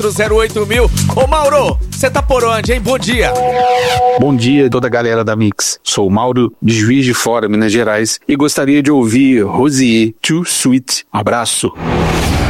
08000. Ô Mauro, você tá por onde, hein? Bom dia. Bom dia, toda a galera da Mix. Sou o Mauro, de Juiz de Fora, Minas Gerais, e gostaria de ouvir Rosier, Too Sweet. Abraço.